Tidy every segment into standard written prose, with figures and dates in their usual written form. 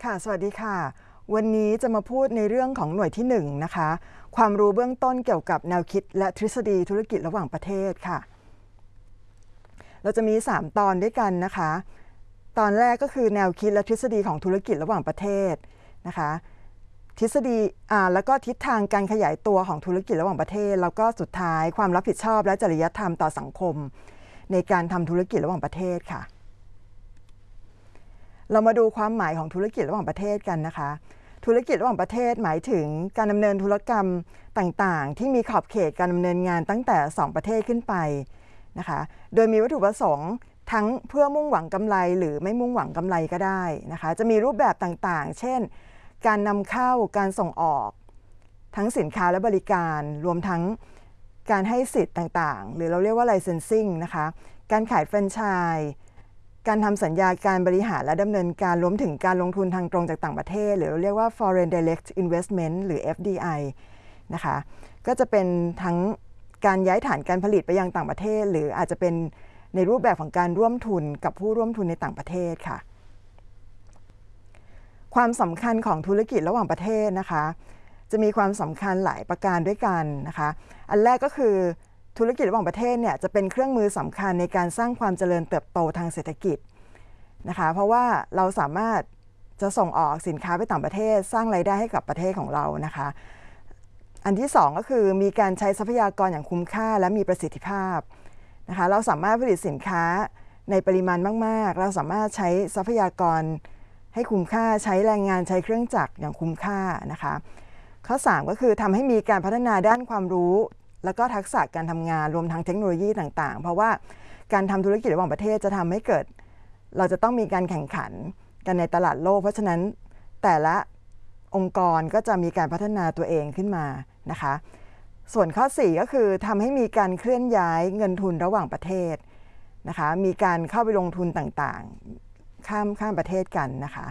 ค่ะสวัสดีค่ะวันนี้จะมาพูดในเรื่องของหน่วยที่1นะคะความรู้เบื้องต้นเกี่ยวกับแนวคิดและทฤษฎีธุรกิจระหว่างประเทศค่ะเราจะมี3ตอนด้วยกันนะคะตอนแรกก็คือแนวคิดและทฤษฎีของธุรกิจระหว่างประเทศนะคะทฤษฎีแล้วก็ทิศทางการขยายตัวของธุรกิจระหว่างประเทศแล้วก็สุดท้ายความรับผิดชอบและจริยธรรมต่อสังคมในการทำธุรกิจระหว่างประเทศค่ะเรามาดูความหมายของธุรกิจระหว่างประเทศกันนะคะธุรกิจระหว่างประเทศหมายถึงการดำเนินธุรกรรมต่างๆที่มีขอบเขตการดำเนินงานตั้งแต่2ประเทศขึ้นไปนะคะโดยมีวัตถุประสงค์ทั้งเพื่อมุ่งหวังกำไรหรือไม่มุ่งหวังกำไรก็ได้นะคะจะมีรูปแบบต่างๆเช่นการนำเข้าการส่งออกทั้งสินค้าและบริการรวมทั้งการให้สิทธิ์ต่างๆหรือเราเรียกว่า licensing นะคะการขายแฟรนไชส์การทำสัญญาการบริหารและดำเนินการรวมถึงการลงทุนทางตรงจากต่างประเทศหรือเราเรียกว่า Foreign Direct Investment หรือ FDI นะคะก็จะเป็นทั้งการย้ายฐานการผลิตไปยังต่างประเทศหรืออาจจะเป็นในรูปแบบของการร่วมทุนกับผู้ร่วมทุนในต่างประเทศค่ะความสำคัญของธุรกิจระหว่างประเทศนะคะจะมีความสำคัญหลายประการด้วยกันนะคะอันแรกก็คือธุรกิจระหว่างประเทศเนี่ยจะเป็นเครื่องมือสำคัญในการสร้างความเจริญเติบโตทางเศรษฐกิจนะคะเพราะว่าเราสามารถจะส่งออกสินค้าไปต่างประเทศสร้างรายได้ให้กับประเทศของเรานะคะอันที่2ก็คือมีการใช้ทรัพยากรอย่างคุ้มค่าและมีประสิทธิภาพนะคะเราสามารถผลิตสินค้าในปริมาณมากๆเราสามารถใช้ทรัพยากรให้คุ้มค่าใช้แรงงานใช้เครื่องจักรอย่างคุ้มค่านะคะข้อ3ก็คือทำให้มีการพัฒนาด้านความรู้แล้วก็ทักษะการทำงานรวมทั้งเทคโนโลยีต่างๆเพราะว่าการทำธุรกิจระหว่างประเทศจะทำให้เกิดเราจะต้องมีการแข่งขันกันในตลาดโลกเพราะฉะนั้นแต่ละองค์กรก็จะมีการพัฒนาตัวเองขึ้นมานะคะส่วนข้อ4ก็คือทำให้มีการเคลื่อนย้ายเงินทุนระหว่างประเทศนะคะมีการเข้าไปลงทุนต่างๆข้ามประเทศกันนะคะ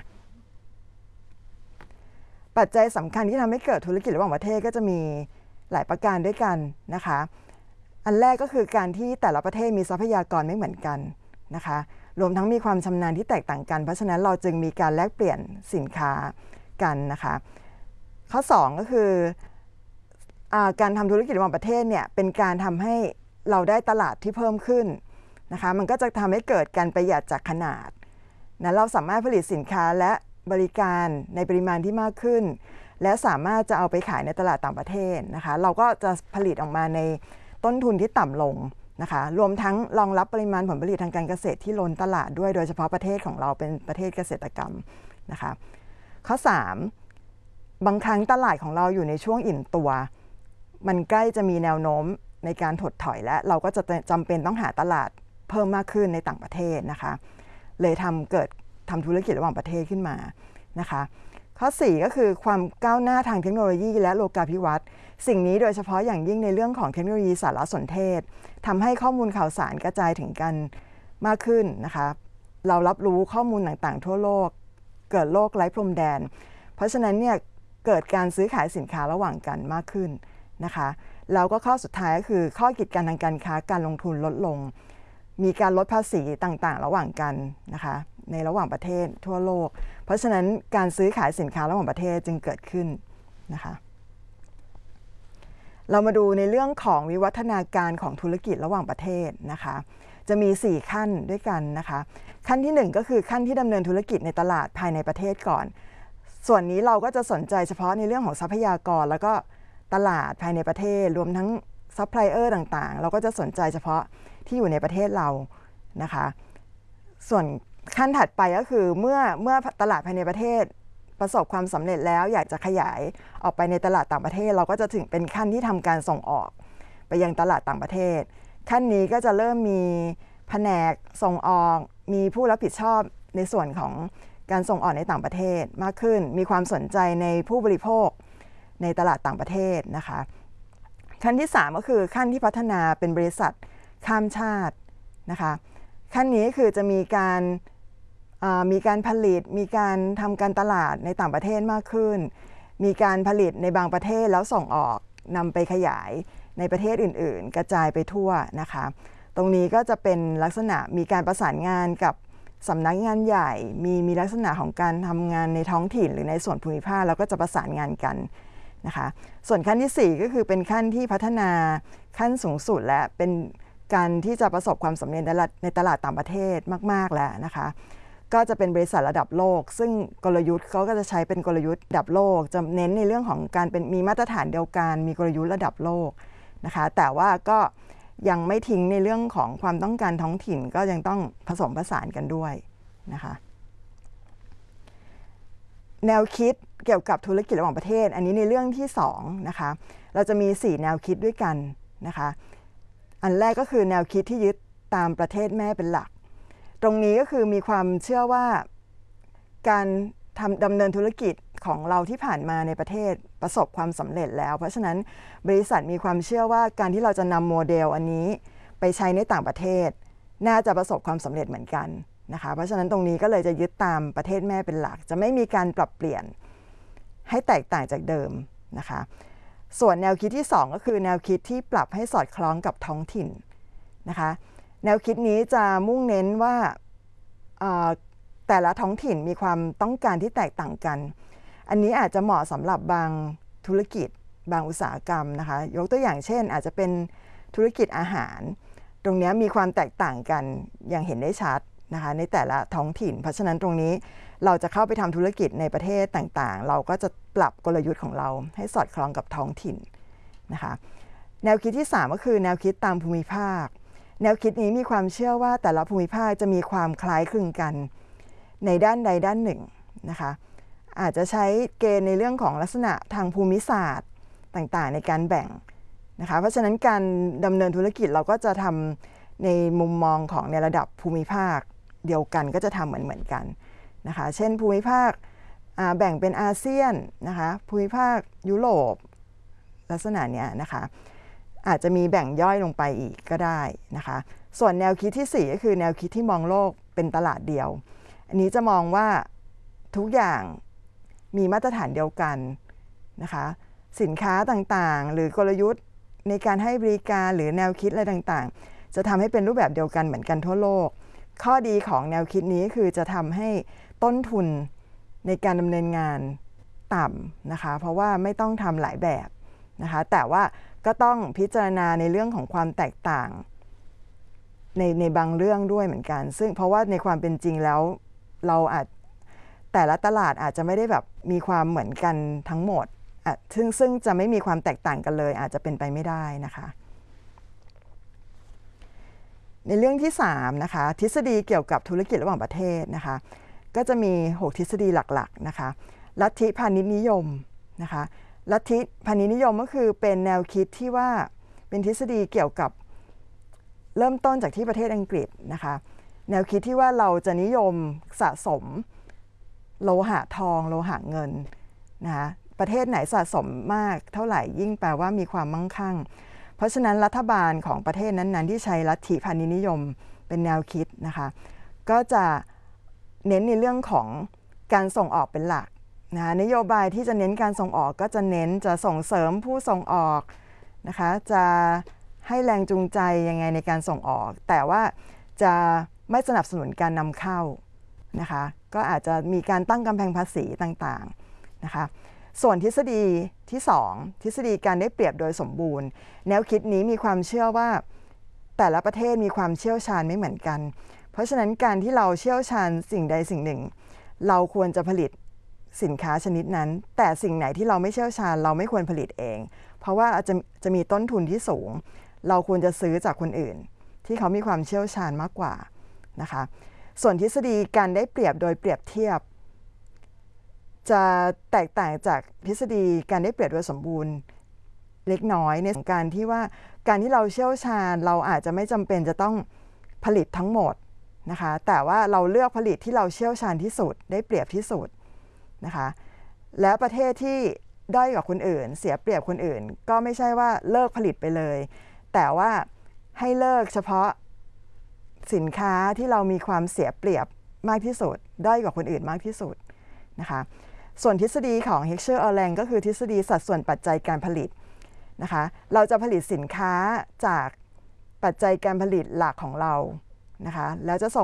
ปัจจัยสำคัญที่ทำให้เกิดธุรกิจระหว่างประเทศก็จะมีหลายประการด้วยกันนะคะอันแรกก็คือการที่แต่ละประเทศมีทรัพยากรไม่เหมือนกันนะคะรวมทั้งมีความชำนาญที่แตกต่างกันเพราะฉะนั้นเราจึงมีการแลกเปลี่ยนสินค้ากันนะคะข้อ2ก็คือการทำธุรกิจระหว่างประเทศเนี่ยเป็นการทำให้เราได้ตลาดที่เพิ่มขึ้นนะคะมันก็จะทำให้เกิดการประหยัดจากขนาดนะเราสามารถผลิตสินค้าและบริการในปริมาณที่มากขึ้นและสามารถจะเอาไปขายในตลาดต่างประเทศนะคะเราก็จะผลิตออกมาในต้นทุนที่ต่ำลงนะคะรวมทั้งรองรับปริมาณผลผลิตทางการเกษตรที่ล้นตลาดด้วยโดยเฉพาะประเทศของเราเป็นประเทศเกษตรกรรมนะคะข้อ3บางครั้งตลาดของเราอยู่ในช่วงอิ่มตัวมันใกล้จะมีแนวโน้มในการถดถอยและเราก็จะจำเป็นต้องหาตลาดเพิ่มมากขึ้นในต่างประเทศนะคะเลยทำธุรกิจระหว่างประเทศขึ้นมานะคะข้อ4ก็คือความก้าวหน้าทางเทคโนโลยีและโลกาภิวัตน์สิ่งนี้โดยเฉพาะอย่างยิ่งในเรื่องของเทคโนโลยีสารสนเทศทำให้ข้อมูลข่าวสารกระจายถึงกันมากขึ้นนะคะเรารับรู้ข้อมูลต่างๆทั่วโลกเกิดโลกไร้พรมแดนเพราะฉะนั้นเนี่ยเกิดการซื้อขายสินค้าระหว่างกันมากขึ้นนะคะแล้วก็ข้อสุดท้ายก็คือข้อกีดกันทางการค้าการลงทุนลดลงมีการลดภาษีต่างๆระหว่างกันนะคะในระหว่างประเทศทั่วโลกเพราะฉะนั้นการซื้อขายสินค้าระหว่างประเทศจึงเกิดขึ้นนะคะเรามาดูในเรื่องของวิวัฒนาการของธุรกิจระหว่างประเทศนะคะจะมี4ขั้นด้วยกันนะคะขั้นที่1ก็คือขั้นที่ดำเนินธุรกิจในตลาดภายในประเทศก่อนส่วนนี้เราก็จะสนใจเฉพาะในเรื่องของทรัพยากรแล้วก็ตลาดภายในประเทศรวมทั้งซัพพลายเออร์ต่างๆเราก็จะสนใจเฉพาะที่อยู่ในประเทศเรานะคะส่วนขั้นถัดไปก็คือเมื่อตลาดภายในประเทศประสบความสำเร็จแล้วอยากจะขยายออกไปในตลาดต่างประเทศเราก็จะถึงเป็นขั้นที่ทำการส่งออกไปยังตลาดต่างประเทศขั้นนี้ก็จะเริ่มมีแผนกส่งออกมีผู้รับผิดชอบในส่วนของการส่งออกในต่างประเทศมากขึ้นมีความสนใจในผู้บริโภคในตลาดต่างประเทศนะคะขั้นที่3ก็คือขั้นที่พัฒนาเป็นบริษัทข้ามชาตินะคะขั้นนี้คือจะมีการผลิตมีการทำการตลาดในต่างประเทศมากขึ้นมีการผลิตในบางประเทศแล้วส่งออกนำไปขยายในประเทศอื่นๆกระจายไปทั่วนะคะตรงนี้ก็จะเป็นลักษณะมีการประสานงานกับสำนักงานใหญ่มีลักษณะของการทำงานในท้องถิ่นหรือในส่วนภูมิภาคแล้วก็จะประสานงานกันนะคะส่วนขั้นที่4ก็คือเป็นขั้นที่พัฒนาขั้นสูงสุดและเป็นการที่จะประสบความสำเร็จในตลาดต่างประเทศมากๆแล้วนะคะก็จะเป็นบริษัทระดับโลกซึ่งกลยุทธ์เขาก็จะใช้เป็นกลยุทธ์ระดับโลกจะเน้นในเรื่องของการเป็นมีมาตรฐานเดียวกันมีกลยุทธ์ระดับโลกนะคะแต่ว่าก็ยังไม่ทิ้งในเรื่องของความต้องการท้องถิ่นก็ยังต้องผสมผสานกันด้วยนะคะแนวคิดเกี่ยวกับธุรกิจระหว่างประเทศอันนี้ในเรื่องที่2นะคะเราจะมี4แนวคิดด้วยกันนะคะอันแรกก็คือแนวคิดที่ยึดตามประเทศแม่เป็นหลักตรงนี้ก็คือมีความเชื่อว่าการดำเนินธุรกิจของเราที่ผ่านมาในประเทศประสบความสำเร็จแล้วเพราะฉะนั้นบริษัทมีความเชื่อว่าการที่เราจะนำโมเดลอันนี้ไปใช้ในต่างประเทศน่าจะประสบความสำเร็จเหมือนกันนะคะเพราะฉะนั้นตรงนี้ก็เลยจะยึดตามประเทศแม่เป็นหลักจะไม่มีการปรับเปลี่ยนให้แตกต่างจากเดิมนะคะส่วนแนวคิดที่2ก็คือแนวคิดที่ปรับให้สอดคล้องกับท้องถิ่นนะคะแนวคิดนี้จะมุ่งเน้นว่าแต่ละท้องถิ่นมีความต้องการที่แตกต่างกันอันนี้อาจจะเหมาะสำหรับบางธุรกิจบางอุตสาหกรรมนะคะยกตัวอย่างเช่นอาจจะเป็นธุรกิจอาหารตรงนี้มีความแตกต่างกันอย่างเห็นได้ชัดนะคะในแต่ละท้องถิ่นเพราะฉะนั้นตรงนี้เราจะเข้าไปทำธุรกิจในประเทศต่างๆเราก็จะปรับกลยุทธ์ของเราให้สอดคล้องกับท้องถิ่นนะคะแนวคิดที่3ก็คือแนวคิดตามภูมิภาคแนวคิดนี้มีความเชื่อว่าแต่ละภูมิภาคจะมีความคล้ายคลึงกันในด้านใดด้านหนึ่งนะคะอาจจะใช้เกณฑ์ในเรื่องของลักษณะทางภูมิศาสตร์ต่างๆในการแบ่งนะคะเพราะฉะนั้นการดำเนินธุรกิจเราก็จะทำในมุมมองของในระดับภูมิภาคเดียวกันก็จะทำเหมือนกันนะคะเช่นภูมิภาคแบ่งเป็นอาเซียนนะคะภูมิภาคยุโรปลักษณะนี้นะคะอาจจะมีแบ่งย่อยลงไปอีกก็ได้นะคะส่วนแนวคิดที่4ก็คือแนวคิดที่มองโลกเป็นตลาดเดียวอันนี้จะมองว่าทุกอย่างมีมาตรฐานเดียวกันนะคะสินค้าต่างๆหรือกลยุทธ์ในการให้บริการหรือแนวคิดอะไรต่างๆจะทำให้เป็นรูปแบบเดียวกันเหมือนกันทั่วโลกข้อดีของแนวคิดนี้คือจะทำให้ต้นทุนในการดำเนินงานต่ำนะคะเพราะว่าไม่ต้องทำหลายแบบนะคะแต่ว่าก็ต้องพิจารณาในเรื่องของความแตกต่างในบางเรื่องด้วยเหมือนกันซึ่งเพราะว่าในความเป็นจริงแล้วเราอาจแต่ละตลาดอาจจะไม่ได้แบบมีความเหมือนกันทั้งหมดซึ่งจะไม่มีความแตกต่างกันเลยอาจจะเป็นไปไม่ได้นะคะในเรื่องที่3นะคะทฤษฎีเกี่ยวกับธุรกิจระหว่างประเทศนะคะก็จะมี6ทฤษฎีหลักๆนะคะลัทธิพาณิชย์นิยมนะคะลัทธิพาณิชย์นิยมก็คือเป็นแนวคิดที่ว่าเป็นทฤษฎีเกี่ยวกับเริ่มต้นจากที่ประเทศอังกฤษนะคะแนวคิดที่ว่าเราจะนิยมสะสมโลหะทองโลหะเงินนะคะประเทศไหนสะสมมากเท่าไหร่ยิ่งแปลว่ามีความมั่งคั่งเพราะฉะนั้นรัฐบาลของประเทศนั้นๆที่ใช้ลัทธิพาณิชย์นิยมเป็นแนวคิดนะคะก็จะเน้นในเรื่องของการส่งออกเป็นหลักนะนโยบายที่จะเน้นการส่งออกก็จะส่งเสริมผู้ส่งออกนะคะจะให้แรงจูงใจยังไงในการส่งออกแต่ว่าจะไม่สนับสนุนการนำเข้านะคะก็อาจจะมีการตั้งกำแพงภาษีต่างๆนะคะส่วนทฤษฎีที่2ทฤษฎีการได้เปรียบโดยสมบูรณ์แนวคิดนี้มีความเชื่อว่าแต่ละประเทศมีความเชี่ยวชาญไม่เหมือนกันเพราะฉะนั้นการที่เราเชี่ยวชาญสิ่งใดสิ่งหนึ่งเราควรจะผลิตสินค้าชนิดนั้นแต่สิ่งไหนที่เราไม่เชี่ยวชาญเราไม่ควรผลิตเองเพราะว่าจะมีต้นทุนที่สูงเราควรจะซื้อจากคนอื่นที่เขามีความเชี่ยวชาญมากกว่านะคะส่วนทฤษฎีการได้เปรียบโดยเปรียบเทียบจะแตกต่างจากทฤษฎีการได้เปรียบโดยสมบูรณ์เล็กน้อยในการที่ว่าการที่เราเชี่ยวชาญเราอาจจะไม่จำเป็นจะต้องผลิตทั้งหมดนะคะแต่ว่าเราเลือกผลิตที่เราเชี่ยวชาญที่สุดได้เปรียบที่สุดนะคะแล้วประเทศที่ด้อยกว่าคนอื่นเสียเปรียบคนอื่นก็ไม่ใช่ว่าเลิกผลิตไปเลยแต่ว่าให้เลิกเฉพาะสินค้าที่เรามีความเสียเปรียบมากที่สุดด้อยกว่าคนอื่นมากที่สุดนะคะส่วนทฤษฎีของ Heckscher-Erlang ก็คือทฤษฎีสัดส่วนปัจจัยการผลิตนะคะเราจะผลิตสินค้าจากปัจจัยการผลิตหลักของเรานะคะแล้วจะส่งออก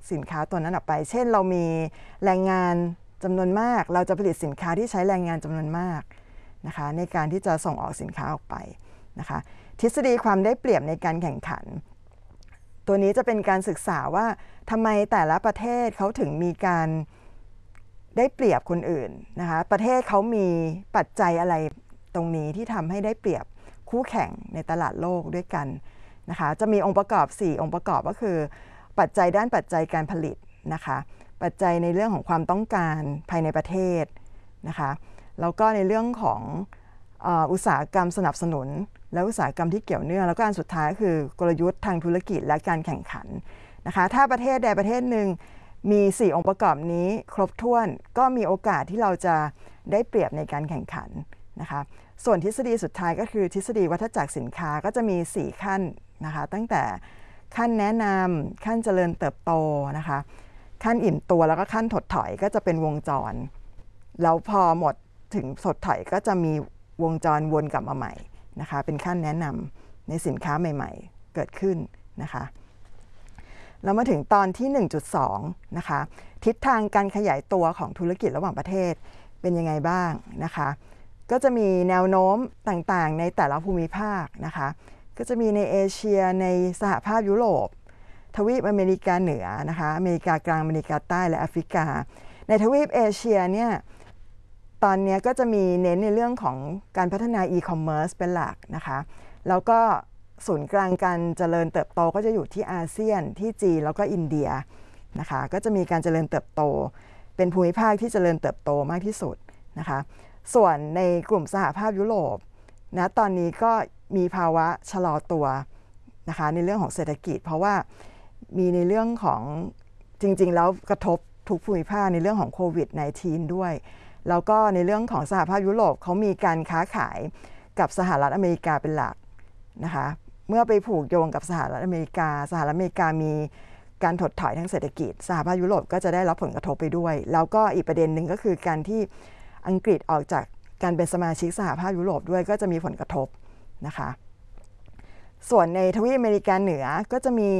สินค้าตัวนั้นออกไปเช่นเรามีแรงงานจำนวนมากเราจะผลิตสินค้าที่ใช้แรงงานจำนวนมากนะคะในการที่จะส่งออกสินค้าออกไปนะคะทฤษฎีความได้เปรียบในการแข่งขันตัวนี้จะเป็นการศึกษาว่าทำไมแต่ละประเทศเขาถึงมีการได้เปรียบคนอื่นนะคะประเทศเขามีปัจจัยอะไรตรงนี้ที่ทำให้ได้เปรียบคู่แข่งในตลาดโลกด้วยกันนะคะจะมีองค์ประกอบ4องค์ประกอบก็คือปัจจัยด้านปัจจัยการผลิตนะคะปัจจัยในเรื่องของความต้องการภายในประเทศนะคะแล้วก็ในเรื่องของอุตสาหกรรมสนับสนุนและอุตสาหกรรมที่เกี่ยวเนื่องแล้วก็อันสุดท้ายคือกลยุทธ์ทางธุรกิจและการแข่งขันนะคะถ้าประเทศใดประเทศหนึ่งมี4องค์ประกอบนี้ครบถ้วนก็มีโอกาสที่เราจะได้เปรียบในการแข่งขันนะคะส่วนทฤษฎีสุดท้ายก็คือทฤษฎีวัฏจักรสินค้าก็จะมี4ขั้นนะคะตั้งแต่ขั้นแนะนำขั้นเจริญเติบโตนะคะขั้นอิ่มตัวแล้วก็ขั้นถดถอยก็จะเป็นวงจรแล้วพอหมดถึงถดถอยก็จะมีวงจรวนกลับมาใหม่นะคะเป็นขั้นแนะนำในสินค้าใหม่ๆเกิดขึ้นนะคะแล้วมาถึงตอนที่ 1.2 นะคะทิศทางการขยายตัวของธุรกิจระหว่างประเทศเป็นยังไงบ้างนะคะก็จะมีแนวโน้มต่างๆในแต่ละภูมิภาคนะคะก็จะมีในเอเชียในสหภาพยุโรปทวีปอเมริกาเหนือนะคะอเมริกากลางอเมริกาใต้และแอฟริกาในทวีปเอเชียเนี่ยตอนนี้ก็จะมีเน้นในเรื่องของการพัฒนาอีคอมเมิร์ซเป็นหลักนะคะแล้วก็ศูนย์กลางการเจริญเติบโตก็จะอยู่ที่อาเซียนที่จีนแล้วก็อินเดียนะคะก็จะมีการเจริญเติบโตเป็นภูมิภาคที่เจริญเติบโตมากที่สุดนะคะส่วนในกลุ่มสหภาพยุโรปนะตอนนี้ก็มีภาวะชะลอตัวนะคะในเรื่องของเศรษฐกิจเพราะว่ามีในเรื่องของจริงๆแล้วกระทบทุกภูมิภาคในเรื่องของโควิด -19 ด้วยแล้วก็ในเรื่องของสหภาพยุโรปเขามีการค้าขายกับสหรัฐอเมริกาเป็นหลักนะคะเมื่อไปผูกโยงกับสหรัฐอเมริกามีการถดถอยทางเศรษฐกิจสหภาพยุโรปก็จะได้รับผลกระทบไปด้วยแล้วก็อีกประเด็นหนึ่งก็คือการที่อังกฤษออกจากการเป็นสมาชิกสหภาพยุโรปด้วยก็จะมีผลกระทบนะคะส่วนในทวีปอเมริกาเหนือก็จะมี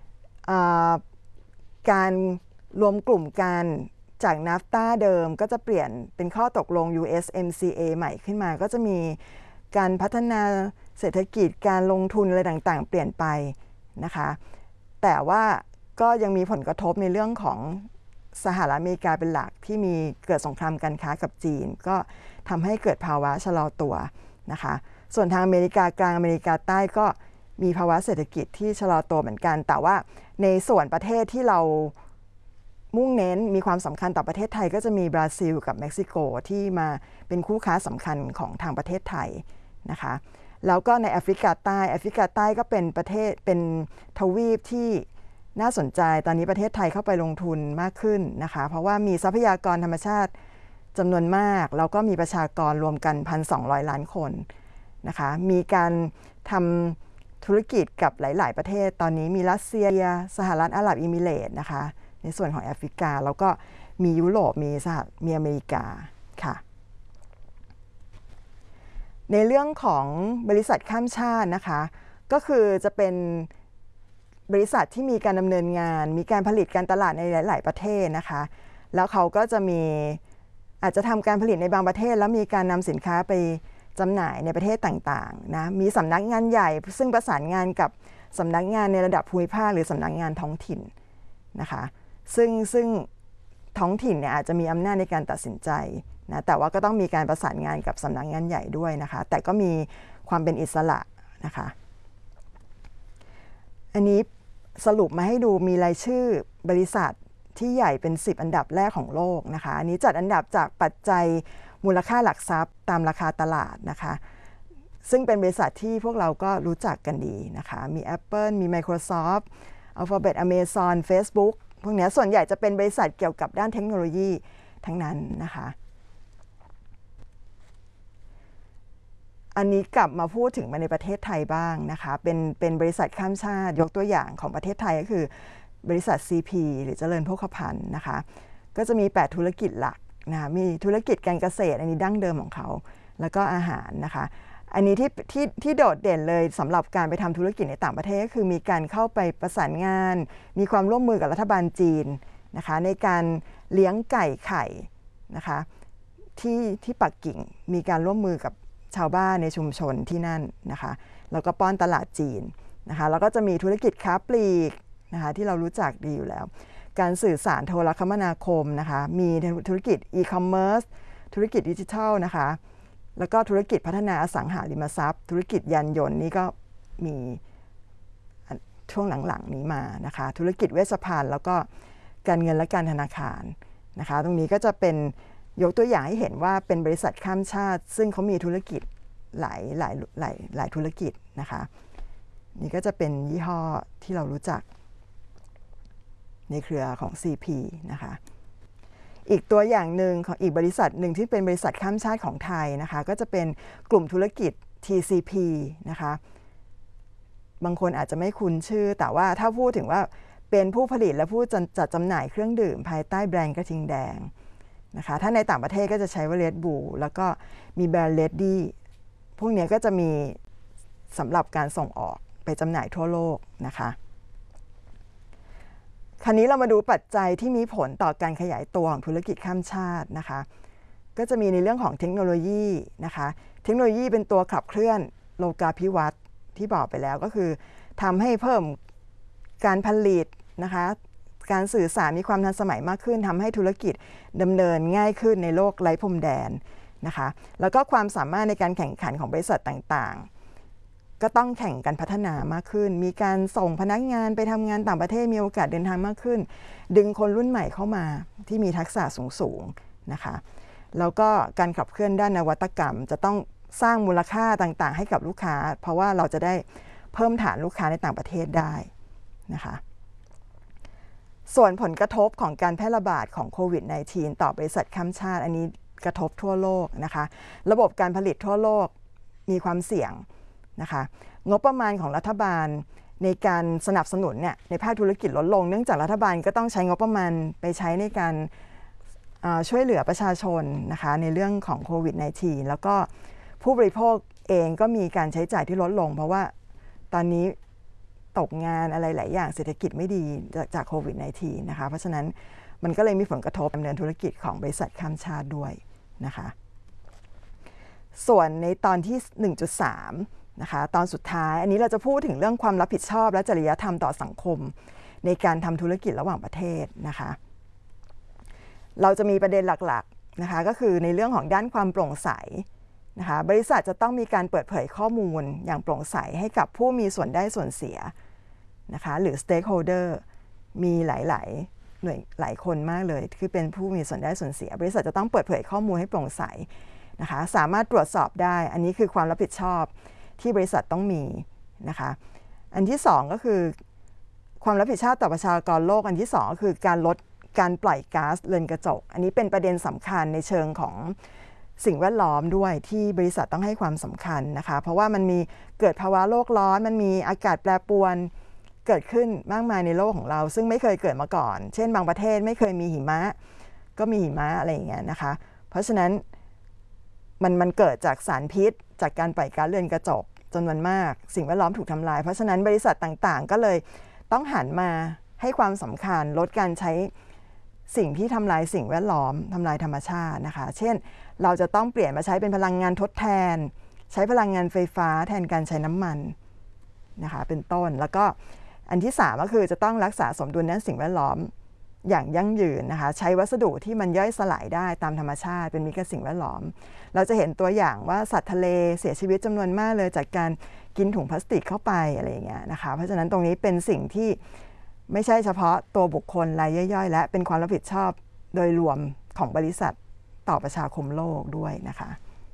การรวมกลุ่มกันจาก NAFTA เดิมก็จะเปลี่ยนเป็นข้อตกลง USMCA ใหม่ขึ้นมาก็จะมีการพัฒนาเศรษฐกิจการลงทุนอะไรต่างๆเปลี่ยนไปนะคะแต่ว่าก็ยังมีผลกระทบในเรื่องของสหรัฐอเมริกาเป็นหลักที่มีเกิดสงครามการค้ากับจีนก็ทำให้เกิดภาวะชะลอตัวนะคะส่วนทางอเมริกากลางอเมริกาใต้ก็มีภาวะเศรษฐกิจที่ชะลอตัวเหมือนกันแต่ว่าในส่วนประเทศที่เรามุ่งเน้นมีความสำคัญต่อประเทศไทยก็จะมีบราซิลกับเม็กซิโกที่มาเป็นคู่ค้าสำคัญของทางประเทศไทยนะคะแล้วก็ในแอฟริกาใต้ก็เป็นประเทศเป็นทวีปที่น่าสนใจตอนนี้ประเทศไทยเข้าไปลงทุนมากขึ้นนะคะเพราะว่ามีทรัพยากรธรรมชาติจำนวนมากแล้วก็มีประชากรรวมกัน 1,200 ล้านคนนะคะมีการทำธุรกิจกับหลายๆประเทศตอนนี้มีรัสเซียสหรัฐอาหรับเอมิเรตส์นะคะในส่วนของแอฟริกาแล้วก็มียุโรปมีอเมริกาค่ะในเรื่องของบริษัทข้ามชาตินะคะก็คือจะเป็นบริษัทที่มีการดำเนินงานมีการผลิตการตลาดในหลายๆประเทศนะคะแล้วเขาก็จะอาจจะทำการผลิตในบางประเทศแล้วมีการนำสินค้าไปจำหน่ายในประเทศต่างๆนะมีสำนักงานใหญ่ซึ่งประสานงานกับสำนักงานในระดับภูมิภาคหรือสำนักงานท้องถิ่นนะคะซึ่งท้องถิ่นเนี่ยอาจจะมีอำนาจในการตัดสินใจนะแต่ว่าก็ต้องมีการประสานงานกับสำนักงานใหญ่ด้วยนะคะแต่ก็มีความเป็นอิสระนะคะอันนี้สรุปมาให้ดูมีรายชื่อบริษัทที่ใหญ่เป็น10อันดับแรกของโลกนะคะอันนี้จัดอันดับจากปัจจัยมูลค่าหลักทรัพย์ตามราคาตลาดนะคะซึ่งเป็นบริษัทที่พวกเราก็รู้จักกันดีนะคะมี Apple มี Microsoft Alphabet Amazon Facebook พวกนี้ส่วนใหญ่จะเป็นบริษัทเกี่ยวกับด้านเทคโนโลยีทั้งนั้นนะคะอันนี้กลับมาพูดถึงมาในประเทศไทยบ้างนะคะเป็นบริษัทข้ามชาติยกตัวอย่างของประเทศไทยก็คือบริษัท CP หรือเจริญโภคภัณฑ์นะคะก็จะมี8ธุรกิจหลักนะมีธุรกิจการเกษตรอันนี้ดั้งเดิมของเขาแล้วก็อาหารนะคะอันนี้ที่โดดเด่นเลยสำหรับการไปทำธุรกิจในต่างประเทศก็คือมีการเข้าไปประสานงานมีความร่วมมือกับรัฐบาลจีนนะคะในการเลี้ยงไก่ไข่นะคะที่ปักกิ่งมีการร่วมมือกับชาวบ้านในชุมชนที่นั่นนะคะแล้วก็ป้อนตลาดจีนนะคะแล้วก็จะมีธุรกิจค้าปลีกนะคะที่เรารู้จักดีอยู่แล้วการสื่อสารโทรคมนาคมนะคะมีธุรกิจอีคอมเมิร์ซธุรกิจดิจิทัลนะคะแล้วก็ธุรกิจพัฒนาอสังหาริมทรัพย์ธุรกิจยานยนต์นี่ก็มีช่วงหลังๆนี้มานะคะธุรกิจเวชภัณฑ์แล้วก็การเงินและการธนาคารนะคะตรงนี้ก็จะเป็นยกตัวอย่างให้เห็นว่าเป็นบริษัทข้ามชาติซึ่งเขามีธุรกิจหลายธุรกิจนะคะนี่ก็จะเป็นยี่ห้อที่เรารู้จักในเครือของ CP นะคะอีกตัวอย่างหนึ่งของอีกบริษัทหนึ่งที่เป็นบริษัทข้ามชาติของไทยนะคะก็จะเป็นกลุ่มธุรกิจ TCP นะคะบางคนอาจจะไม่คุ้นชื่อแต่ว่าถ้าพูดถึงว่าเป็นผู้ผลิตและผู้จัดจำหน่ายเครื่องดื่มภายใต้แบรนด์กระทิงแดงนะคะถ้าในต่างประเทศก็จะใช้ว่า Red Bull แล้วก็มีแบรนด์ Lady พวกนี้ก็จะมีสำหรับการส่งออกไปจำหน่ายทั่วโลกนะคะคราวนี้เรามาดูปัจจัยที่มีผลต่อการขยายตัวของธุรกิจข้ามชาตินะคะก็จะมีในเรื่องของเทคโนโลยีนะคะเทคโนโลยีเป็นตัวขับเคลื่อนโลกาภิวัตน์ที่บอกไปแล้วก็คือทำให้เพิ่มการผลิตนะคะการสื่อสารมีความทันสมัยมากขึ้นทำให้ธุรกิจดำเนินง่ายขึ้นในโลกไร้พรมแดนนะคะแล้วก็ความสามารถในการแข่งขันของบริษัทต่างๆก็ต้องแข่งกันพัฒนามากขึ้นมีการส่งพนักงานไปทำงานต่างประเทศมีโอกาสเดินทางมากขึ้นดึงคนรุ่นใหม่เข้ามาที่มีทักษะสูงๆนะคะแล้วก็การขับเคลื่อนด้านนวัตกรรมจะต้องสร้างมูลค่าต่างๆให้กับลูกค้าเพราะว่าเราจะได้เพิ่มฐานลูกค้าในต่างประเทศได้นะคะส่วนผลกระทบของการแพร่ระบาดของโควิด -19 ต่อบริษัทข้ามชาติอันนี้กระทบทั่วโลกนะคะระบบการผลิตทั่วโลกมีความเสี่ยงนะคะงบประมาณของรัฐบาลในการสนับสนุนเนี่ยในภาคธุรกิจลดลงเนื่องจากรัฐบาลก็ต้องใช้งบประมาณไปใช้ในการช่วยเหลือประชาชนนะคะในเรื่องของโควิด -19 แล้วก็ผู้บริโภคเองก็มีการใช้จ่ายที่ลดลงเพราะว่าตอนนี้ตกงานอะไรหลายอย่างเศรษฐกิจไม่ดีจากโควิด -19 นะคะเพราะฉะนั้นมันก็เลยมีผลกระทบดำเนินธุรกิจของบริษัทข้ามชาติด้วยนะคะส่วนในตอนที่ 1.3 นะคะตอนสุดท้ายอันนี้เราจะพูดถึงเรื่องความรับผิดชอบและจริยธรรมต่อสังคมในการทำธุรกิจระหว่างประเทศนะคะเราจะมีประเด็นหลักๆนะคะก็คือในเรื่องของด้านความโปร่งใสนะคะบริษัทจะต้องมีการเปิดเผยข้อมูลอย่างโปร่งใสให้กับผู้มีส่วนได้ส่วนเสียนะคะหรือ stakeholder มีหลายหน่วยหลายคนมากเลยคือเป็นผู้มีส่วนได้ส่วนเสียบริษัทจะต้องเปิดเผยข้อมูลให้โปร่งใสนะคะสามารถตรวจสอบได้อันนี้คือความรับผิดชอบที่บริษัทต้องมีนะคะอันที่2ก็คือความรับผิดชอบต่อประชากรโลกอันที่2ก็คือการลดการปล่อยก๊าซเรือนกระจกอันนี้เป็นประเด็นสำคัญในเชิงของสิ่งแวดล้อมด้วยที่บริษัทต้องให้ความสำคัญนะคะเพราะว่ามันมีเกิดภาวะโลกร้อนมันมีอากาศแปรปรวนเกิดขึ้นมากมายในโลกของเราซึ่งไม่เคยเกิดมาก่อนเช่นบางประเทศไม่เคยมีหิมะก็มีหิมะอะไรอย่างเงี้ยนะคะเพราะฉะนั้นมันเกิดจากสารพิษจากการปล่อยก๊าซเรือนกระจกจำนวนมากสิ่งแวดล้อมถูกทำลายเพราะฉะนั้นบริษัทต่างๆก็เลยต้องหันมาให้ความสำคัญลดการใช้สิ่งที่ทำลายสิ่งแวดล้อมทำลายธรรมชาตินะคะเช่นเราจะต้องเปลี่ยนมาใช้เป็นพลังงานทดแทนใช้พลังงานไฟฟ้าแทนการใช้น้ำมันนะคะเป็นต้นแล้วก็อันที่3ก็คือจะต้องรักษาสมดุลด้านสิ่งแวดล้อมอย่างยั่งยืนนะคะใช้วัสดุที่มันย่อยสลายได้ตามธรรมชาติเป็นมิตรกับสิ่งแวดล้อมเราจะเห็นตัวอย่างว่าสัตว์ทะเลเสียชีวิตจำนวนมากเลยจากการกินถุงพลาสติกเข้าไปอะไรอย่างเงี้ยนะคะเพราะฉะนั้นตรงนี้เป็นสิ่งที่ไม่ใช่เฉพาะตัวบุคคลรายย่อยๆและเป็นความรับผิดชอบโดยรวมของบริษัทต่อประชาคมโลกด้วยนะคะ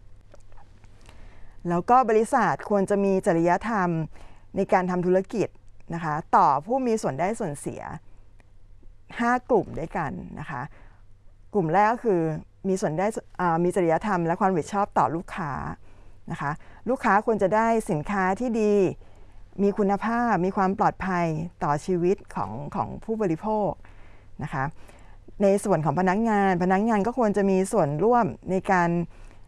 แล้วก็บริษัทควรจะมีจริยธรรมในการทำธุรกิจนะคะต่อผู้มีส่วนได้ส่วนเสีย5กลุ่มด้วยกันนะคะกลุ่มแรกก็คือมีส่วนได้มีจริยธรรมและความรับผิดชอบต่อลูกค้านะคะลูกค้าควรจะได้สินค้าที่ดีมีคุณภาพมีความปลอดภัยต่อชีวิตของผู้บริโภคนะคะในส่วนของพนักงานก็ควรจะมีส่วนร่วมในการ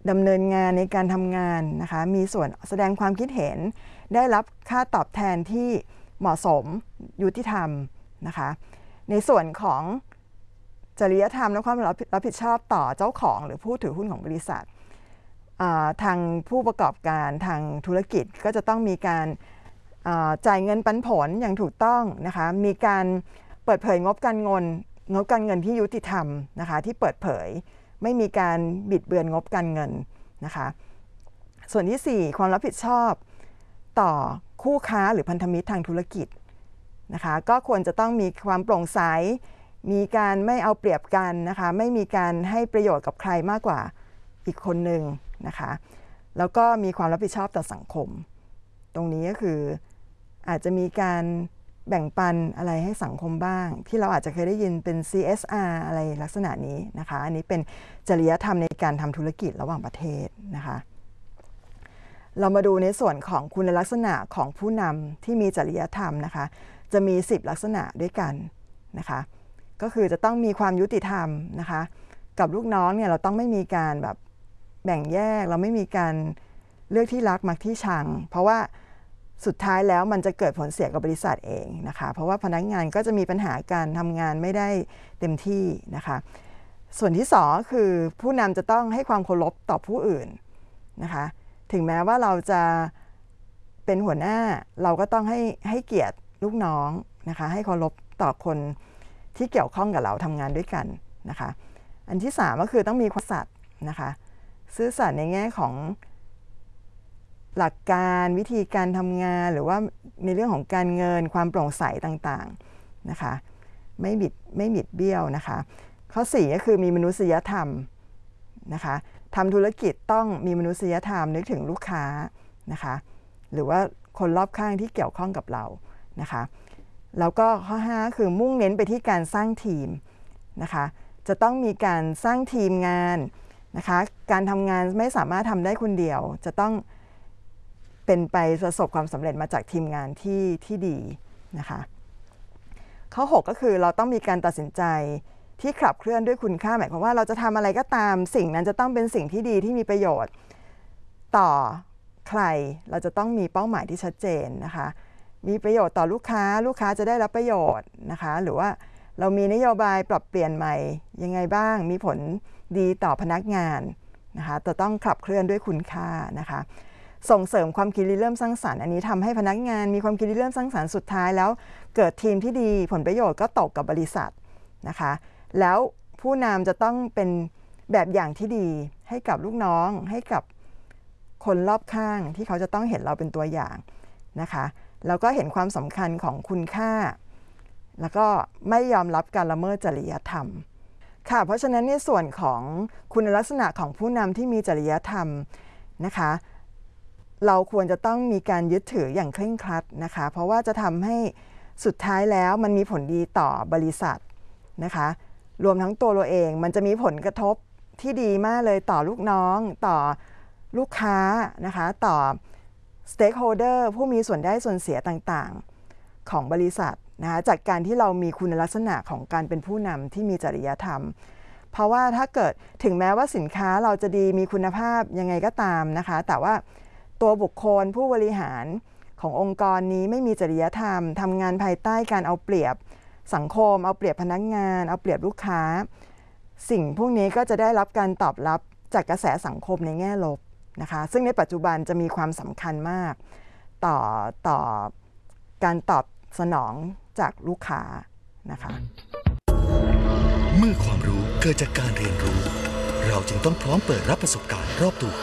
ดำเนินงานในการทำงานนะคะมีส่วนแสดงความคิดเห็นได้รับค่าตอบแทนที่เหมาะสมยุติธรรมนะคะในส่วนของจริยธรรมและความรับผิดชอบต่อเจ้าของหรือผู้ถือหุ้นของบริษัททางผู้ประกอบการทางธุรกิจก็จะต้องมีการจ่ายเงินปันผลอย่างถูกต้องนะคะมีการเปิดเผยงบการเงินที่ยุติธรรมนะคะที่เปิดเผยไม่มีการบิดเบือนงบการเงินนะคะส่วนที่4ความรับผิดชอบต่อคู่ค้าหรือพันธมิตรทางธุรกิจนะคะก็ควรจะต้องมีความโปร่งใสมีการไม่เอาเปรียบกันนะคะไม่มีการให้ประโยชน์กับใครมากกว่าอีกคนหนึ่งนะคะแล้วก็มีความรับผิดชอบต่อสังคมตรงนี้ก็คืออาจจะมีการแบ่งปันอะไรให้สังคมบ้างที่เราอาจจะเคยได้ยินเป็น CSR อะไรลักษณะนี้นะคะอันนี้เป็นจริยธรรมในการทำธุรกิจระหว่างประเทศนะคะเรามาดูในส่วนของคุณลักษณะของผู้นำที่มีจริยธรรมนะคะจะมี10ลักษณะด้วยกันนะคะก็คือจะต้องมีความยุติธรรมนะคะกับลูกน้องเนี่ยเราต้องไม่มีการแบบแบ่งแยกเราไม่มีการเลือกที่รักมักที่ชังเพราะว่าสุดท้ายแล้วมันจะเกิดผลเสียกับบริษัทเองนะคะเพราะว่าพนักงานก็จะมีปัญหาการทำงานไม่ได้เต็มที่นะคะส่วนที่2คือผู้นำจะต้องให้ความเคารพต่อผู้อื่นนะคะถึงแม้ว่าเราจะเป็นหัวหน้าเราก็ต้องให้เกียรติลูกน้องนะคะให้เคารพต่อคนที่เกี่ยวข้องกับเราทำงานด้วยกันนะคะอันที่3ก็คือต้องมีความซื่อสัตย์นะคะซื่อสัตย์ในแง่ของหลักการวิธีการทำงานหรือว่าในเรื่องของการเงินความโปร่งใสต่างๆนะคะไม่บิดเบี้ยวนะคะข้อ4ก็คือมีมนุษยธรรมนะคะทำธุรกิจต้องมีมนุษยธรรมนึกถึงลูกค้านะคะหรือว่าคนรอบข้างที่เกี่ยวข้องกับเรานะคะแล้วก็ข้อ5คือมุ่งเน้นไปที่การสร้างทีมนะคะจะต้องมีการสร้างทีมงานนะคะการทำงานไม่สามารถทำได้คนเดียวจะต้องเป็นไปประสบความสำเร็จมาจากทีมงานที่ดีนะคะข้อ6ก็คือเราต้องมีการตัดสินใจที่ขับเคลื่อนด้วยคุณค่าหมายความว่าเราจะทำอะไรก็ตามสิ่งนั้นจะต้องเป็นสิ่งที่ดีที่มีประโยชน์ต่อใครเราจะต้องมีเป้าหมายที่ชัดเจนนะคะมีประโยชน์ต่อลูกค้าจะได้รับประโยชน์นะคะหรือว่าเรามีนโยบายปรับเปลี่ยนใหม่ยังไงบ้างมีผลดีต่อพนักงานนะคะจะต้องขับเคลื่อนด้วยคุณค่านะคะส่งเสริมความคิดริเริ่มสร้างสรรค์อันนี้ทำให้พนักงานมีความคิดริเริ่มสร้างสรรค์สุดท้ายแล้วเกิดทีมที่ดีผลประโยชน์ก็ตกกับบริษัทนะคะแล้วผู้นำจะต้องเป็นแบบอย่างที่ดีให้กับลูกน้องให้กับคนรอบข้างที่เขาจะต้องเห็นเราเป็นตัวอย่างนะคะแล้วก็เห็นความสำคัญของคุณค่าแล้วก็ไม่ยอมรับการละเมิดจริยธรรมค่ะเพราะฉะนั้นในส่วนของคุณลักษณะของผู้นำที่มีจริยธรรมนะคะเราควรจะต้องมีการยึดถืออย่างเคร่งครัดนะคะเพราะว่าจะทำให้สุดท้ายแล้วมันมีผลดีต่อบริษัทนะคะรวมทั้งตัวเราเองมันจะมีผลกระทบที่ดีมากเลยต่อลูกน้องต่อลูกค้านะคะต่อ stakeholder ผู้มีส่วนได้ส่วนเสียต่างๆของบริษัทนะคะจากการที่เรามีคุณลักษณะของการเป็นผู้นำที่มีจริยธรรมเพราะว่าถ้าเกิดถึงแม้ว่าสินค้าเราจะดีมีคุณภาพยังไงก็ตามนะคะแต่ว่าตัวบุคคลผู้บริหารขององค์กรนี้ไม่มีจริยธรรมทำงานภายใต้การเอาเปรียบสังคมเอาเปรียบพนักงานเอาเปรียบลูกค้าสิ่งพวกนี้ก็จะได้รับการตอบรับจากกระแสสังคมในแง่ลบนะคะซึ่งในปัจจุบันจะมีความสำคัญมากต่อการตอบสนองจากลูกค้านะคะเมื่อความรู้เกิดจากการเรียนรู้เราจึงต้องพร้อมเปิดรับประสบการณ์รอบตัว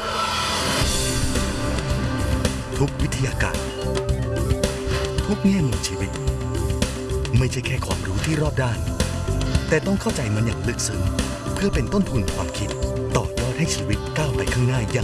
ทุกวิทยาการทุกแง่มุมชีวิตไม่ใช่แค่ความรู้ที่รอบด้านแต่ต้องเข้าใจมันอย่างลึกซึ้งเพื่อเป็นต้นทุนความคิดต่อยอดให้ชีวิตก้าวไปข้างหน้าอย่าง